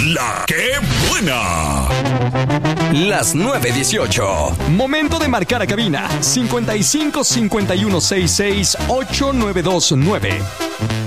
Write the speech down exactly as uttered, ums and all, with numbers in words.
la que buena. Las nueve dieciocho. Momento de marcar a cabina cincuenta y cinco cincuenta y uno sesenta y seis ocho nueve dos nueve.